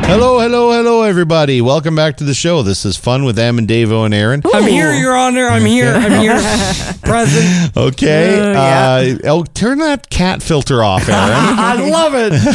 Hello, everybody. Welcome back to the show. This is Fun with Am and Davo and Aaron. I'm here, Your Honor. I'm here. Present. Okay. Turn that cat filter off, Aaron. I love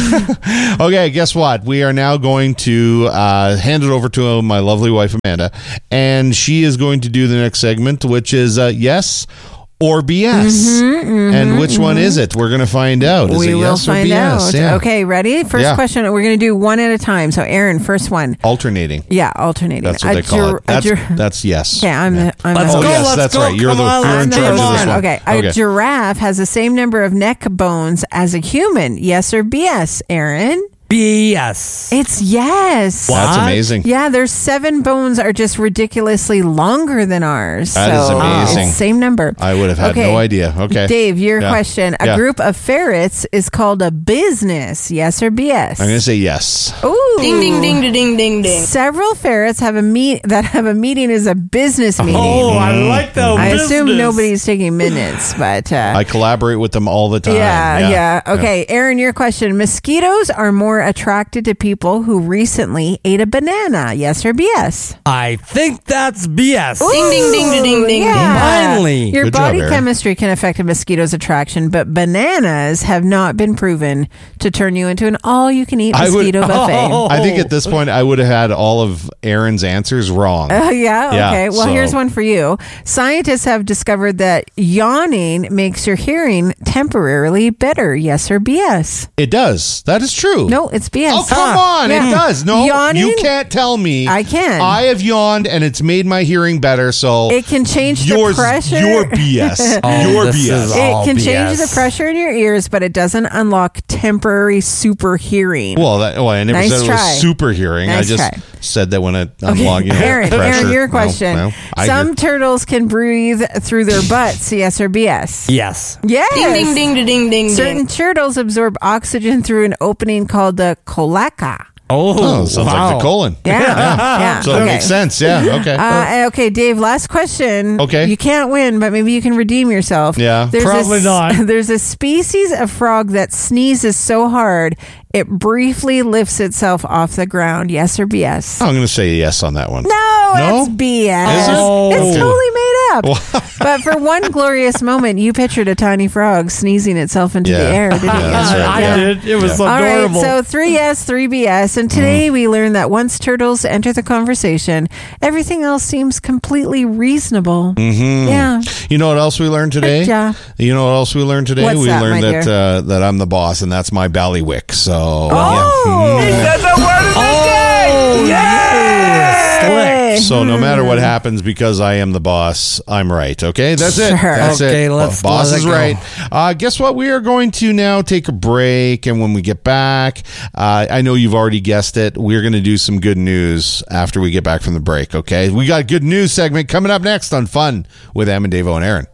it. Okay, guess what? We are now going to hand it over to my lovely wife, Amanda, and she is going to do the next segment, which is yes or BS. And which one is it? We're going to find out. Is we it will yes find or BS? out. Yeah. Okay, ready? First question. We're going to do one at a time. So, Aaron, first one. Alternating. Yeah, alternating. That's what they call it. That's yes. Okay, I'm Let's the go. Yes, Let's that's go. right. You're Come on, in let's charge move of this on. one. Okay, a giraffe has the same number of neck bones as a human. Yes or BS, Aaron? BS. It's yes. That's amazing. Yeah, their 7 bones are just ridiculously longer than ours. That is amazing. It's same number. I would have had no idea. Okay. Dave, your question. A Yeah. group of ferrets is called a business. Yes or BS? I'm going to say yes. Ooh. Ding, ding, ding, ding, ding, ding. Several ferrets have a meeting as a business meeting. Oh, I like that. I assume nobody's taking minutes, but I collaborate with them all the time. Yeah. Okay, Aaron, your question. Mosquitoes are more attracted to people who recently ate a banana. Yes or BS? I think that's BS. Ding, ding, ding, ding, ding, ding. Finally. Your Good job, body Aaron. chemistry can affect a mosquito's attraction, but bananas have not been proven to turn you into an all-you-can-eat mosquito buffet. I think at this point I would have had all of Aaron's answers wrong. Yeah, okay. Well, so- here's one for you. Scientists have discovered that yawning makes your hearing temporarily better. Yes or BS? It does. That is true. No, it's BS. Oh, come on. Yeah. It does. No, Yawning? you can't tell me. I can. I have yawned and it's made my hearing better, so It can change yours, the pressure. your BS. Oh, your this BS. is It all can BS. change the pressure in your ears, but it doesn't unlock temporary super hearing. Well, I never Nice said it try. was super hearing. Nice I just try. said that when it unlocked, Aaron, pressure. your question. No, I Some hear- turtles can breathe through their butts. Yes or BS? Yes. Yes. Ding, ding, ding, ding, ding, ding. Certain turtles absorb oxygen through an opening called the cloaca. Oh, sounds like the colon. Yeah. So it makes sense. Yeah. Okay. Okay, Dave, last question. Okay. You can't win, but maybe you can redeem yourself. Yeah. Probably not. There's a species of frog that sneezes so hard it briefly lifts itself off the ground. Yes or BS? I'm going to say yes on that one. No, No? it's BS. Is it? It's totally made up. But for one glorious moment, you pictured a tiny frog sneezing itself into the air, didn't you? that's right. I Yeah. did. It was All right, adorable. so 3 yes, 3 BS. And today we learned that once turtles enter the conversation, everything else seems completely reasonable. Yeah. You know what else we learned today? Yeah. You know what else we learned today? What's we that, learned my that that I'm the boss, and that's my ballywick. So So no matter what happens, because I am the boss, I'm right. Okay, that's it. Sure. That's Okay, it. let's Boss let is it go. right. Guess what? We are going to now take a break, and when we get back, I know you've already guessed it. We're going to do some good news after we get back from the break. Okay, we got a good news segment coming up next on Fun with Am and Davo and Aaron.